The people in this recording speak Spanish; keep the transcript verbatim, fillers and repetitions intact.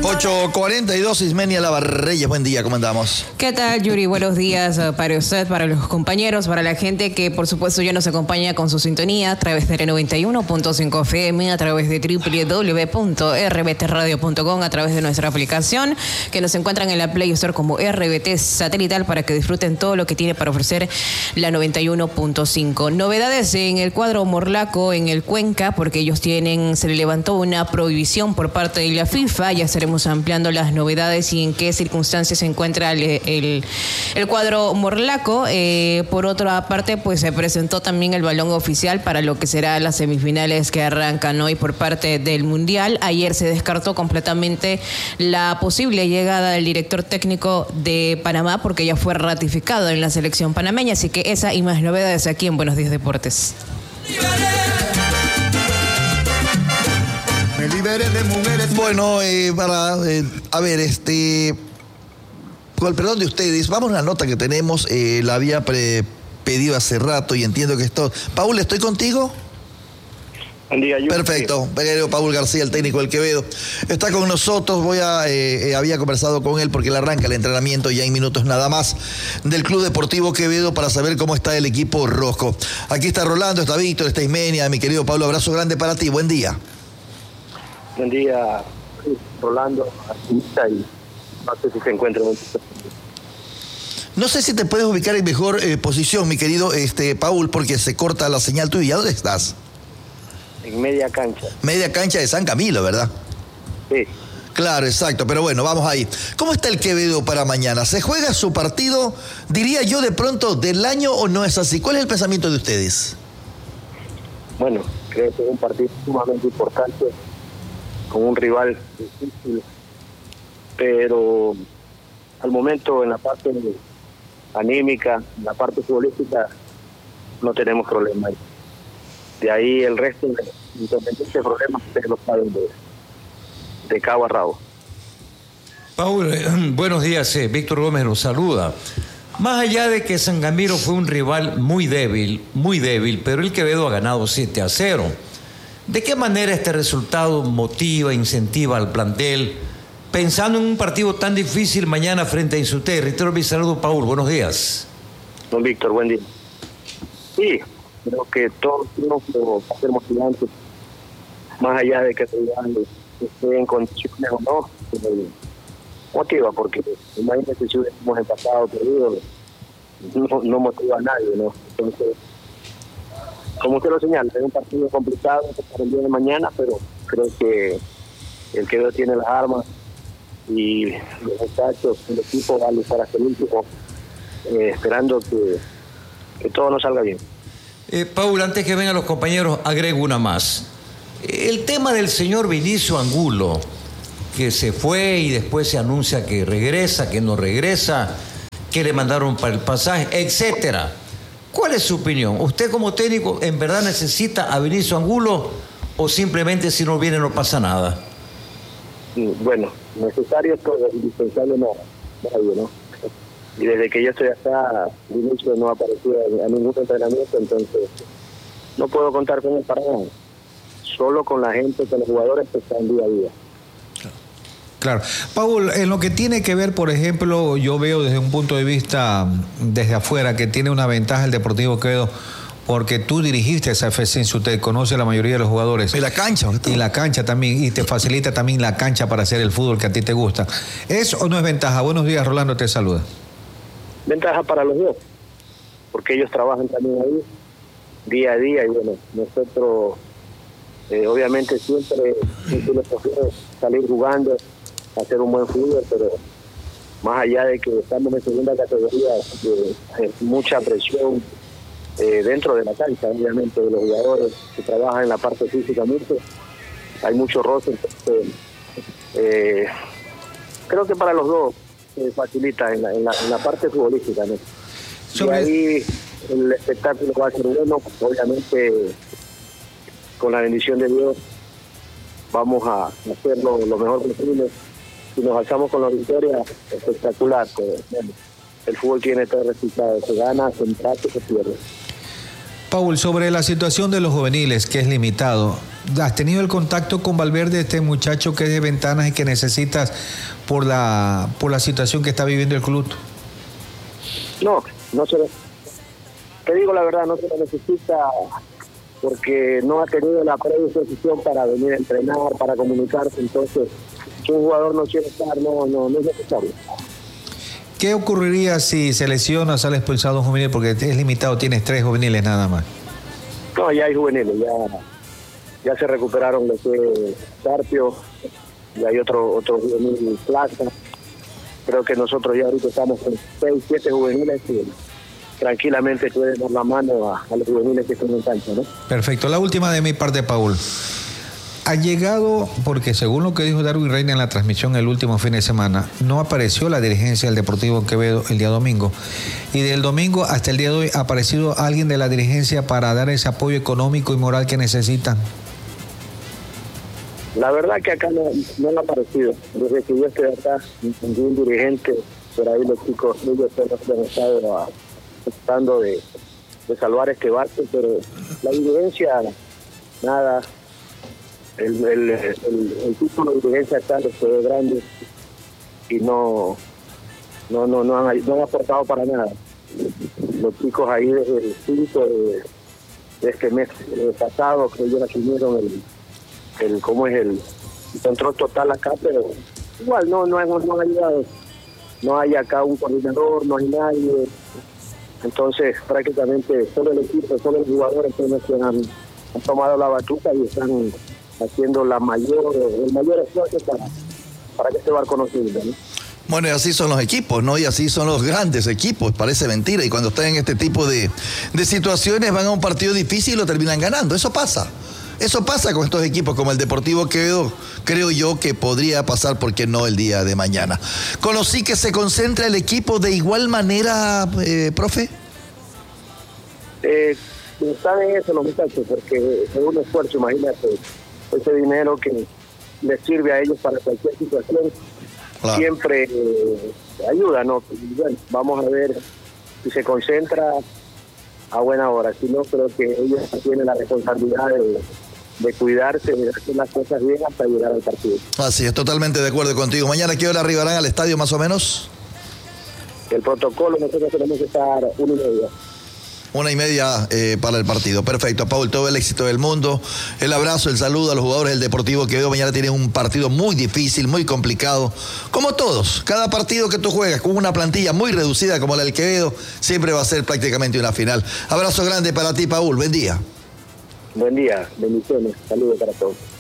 ocho cuarenta y dos, Ismenia Lavarreyes, buen día, ¿cómo andamos? ¿Qué tal, Yuri? Buenos días para usted, para los compañeros, para la gente que por supuesto ya nos acompaña con su sintonía a través de noventa y uno punto cinco F M, a través de doble u doble u doble u punto r b t radio punto com, a través de nuestra aplicación, que nos encuentran en la Play Store como R B T Satelital, para que disfruten todo lo que tiene para ofrecer la noventa y uno punto cinco. Novedades en el cuadro morlaco en el Cuenca, porque ellos tienen, se le levantó una prohibición por parte de la FIFA. Ya estaremos ampliando las novedades y en qué circunstancias se encuentra el, el, el cuadro morlaco. Eh, por otra parte, pues se presentó también el balón oficial para lo que será las semifinales que arrancan hoy por parte del Mundial. Ayer se descartó completamente la posible llegada del director técnico de Panamá, porque ya fue ratificado en la selección panameña. Así que esa y más novedades aquí en Buenos Días Deportes. Me liberé de mujeres. Bueno, eh, para, eh, a ver, este, con el perdón de ustedes, vamos a una nota que tenemos, eh, la había pre pedido hace rato y entiendo que esto... Paul, ¿estoy contigo? Buen día, yo. Perfecto, Peguero Paul García, el técnico del Quevedo, está con nosotros. Voy a, eh, eh, había conversado con él porque le arranca el entrenamiento ya en minutos nada más del Club Deportivo Quevedo para saber cómo está el equipo rojo. Aquí está Rolando, está Víctor, está Ismenia, mi querido Pablo, abrazo grande para ti, buen día. Buen día, Rolando, y no sé si se encuentra muy... No sé si te puedes ubicar en mejor eh, posición, mi querido este, Paul, porque se corta la señal tuya. ¿Dónde estás? En media cancha. Media cancha de San Camilo, ¿verdad? Sí. Claro, exacto, pero bueno, vamos ahí. ¿Cómo está el Quevedo para mañana? ¿Se juega su partido, diría yo, de pronto del año o no es así? ¿Cuál es el pensamiento de ustedes? Bueno, creo que es un partido sumamente importante, con un rival difícil, pero al momento en la parte anímica, en la parte futbolística, no tenemos problemas. De ahí el resto, independiente de problemas, ustedes lo saben de, de cabo a rabo. Paul, eh, buenos días, eh, Víctor Gómez los saluda. Más allá de que San Camilo fue un rival muy débil, muy débil, pero el Quevedo ha ganado siete a cero. ¿De qué manera este resultado motiva, incentiva al plantel, pensando en un partido tan difícil mañana frente a Insuté? Reitero mi saludo, Paul, buenos días. Don Víctor, buen día. Sí, creo que todos tenemos que ser motivantes, más allá de que el rival esté en condiciones o no, motiva, porque imagínate si hubiésemos empatado perdido, no, no motiva a nadie, ¿no? Entonces, como usted lo señala, es un partido complicado para el día de mañana, pero creo que el Quevedo tiene las armas y los muchachos, el equipo va a luchar hasta el último, eh, esperando que, que todo nos salga bien. Eh, Paul, antes que vengan los compañeros, agrego una más. El tema del señor Vinicio Angulo, que se fue y después se anuncia que regresa, que no regresa, que le mandaron para el pasaje, etcétera. ¿Cuál es su opinión? ¿Usted como técnico en verdad necesita a Vinicio Angulo o simplemente si no viene no pasa nada? Bueno, necesario es todo, indispensable no, nadie, ¿no? Y desde que yo estoy acá, Vinicio no ha aparecido a ningún entrenamiento, entonces no puedo contar con él para nada. Solo con la gente, con los jugadores que están día a día. Claro. Paul, en lo que tiene que ver, por ejemplo, yo veo desde un punto de vista desde afuera que tiene una ventaja el Deportivo Quevedo porque tú dirigiste esa F C Insuté, conoce a la mayoría de los jugadores. Y la cancha. Y la cancha también, y te facilita también la cancha para hacer el fútbol que a ti te gusta. ¿Es o no es ventaja? Buenos días, Rolando, te saluda. Ventaja para los dos, porque ellos trabajan también ahí día a día y bueno, nosotros eh, obviamente siempre siempre prefiero salir jugando, hacer un buen fútbol, pero más allá de que estamos en segunda categoría, eh, es mucha presión eh, dentro de la cancha, obviamente, de los jugadores que trabajan en la parte física mucho, hay mucho roce, entonces eh, creo que para los dos se facilita en la, en la, en la parte futbolística, ¿no? Sobre... Y ahí el espectáculo va a ser bueno, obviamente con la bendición de Dios vamos a hacerlo lo mejor posible. Si nos alzamos con la victoria, espectacular. Pero, bueno, el fútbol tiene todo resultado, se gana, se empate, se pierde. Paul, sobre la situación de los juveniles, que es limitado, ¿has tenido el contacto con Valverde, este muchacho que es de Ventanas y que necesitas por la por la situación que está viviendo el club? No, no se lo, te digo la verdad, no se lo necesita porque no ha tenido la predisposición para venir a entrenar, para comunicarse. Entonces, si un jugador no quiere estar, no, no, no es necesario. ¿Qué ocurriría si se lesiona, sale expulsado un juvenil? Porque es limitado, tienes tres juveniles nada más. No, ya hay juveniles, ya, ya se recuperaron lo que Carpio, y hay otro, otro juvenil Plaza. Creo que nosotros ya ahorita estamos con seis, siete juveniles que tranquilamente pueden dar la mano a, a los juveniles que están en cancha, ¿no? Perfecto. La última de mi parte, Paul. Ha llegado, porque según lo que dijo Darwin Reina en la transmisión el último fin de semana, no apareció la dirigencia del Deportivo Quevedo el día domingo. Y del domingo hasta el día de hoy ha aparecido alguien de la dirigencia para dar ese apoyo económico y moral que necesitan. La verdad que acá no, no ha aparecido. Desde que yo estoy acá, ningún dirigente, por ahí los chicos, ellos han estado a, tratando de, de salvar este barco, pero la dirigencia, nada. El, el, el, el título de dirigencia acá les fue grande y no no no no han, no han aportado para nada. Los chicos ahí desde el cinco de, de este mes eh, pasado, que ellos asumieron el, el cómo es el control total acá, pero igual no no, no, no han ayudado. No hay acá un coordinador, no hay nadie. Entonces prácticamente solo el equipo, solo los jugadores son los que han, han tomado la batuta y están haciendo la mayor, el mayor esfuerzo para, para que este barco no se hunda, ¿no? Bueno, y así son los equipos, ¿no? Y así son los grandes equipos, parece mentira. Y cuando están en este tipo de, de situaciones, van a un partido difícil y lo terminan ganando. Eso pasa. Eso pasa con estos equipos como el Deportivo Quevedo. Creo yo que podría pasar, ¿por qué no?, el día de mañana. ¿Conocí que se concentra el equipo de igual manera, eh, profe? Eh, saben eso los muchachos, porque es un esfuerzo, imagínate. Ese dinero que les sirve a ellos para cualquier situación, claro, siempre eh, ayuda, ¿no? Bueno, vamos a ver si se concentra a buena hora. Si no, creo que ellos tienen la responsabilidad de, de cuidarse, de hacer las cosas bien hasta llegar al partido. Así es, totalmente de acuerdo contigo. ¿Mañana qué hora arribarán al estadio más o menos? El protocolo, nosotros tenemos que estar una y media. Una y media eh, para el partido. Perfecto, Paul, todo el éxito del mundo. El abrazo, el saludo a los jugadores del Deportivo Quevedo. Mañana tienen un partido muy difícil, muy complicado. Como todos, cada partido que tú juegas con una plantilla muy reducida como la del Quevedo, siempre va a ser prácticamente una final. Abrazo grande para ti, Paul. Buen día. Buen día, bendiciones. Saludos para todos.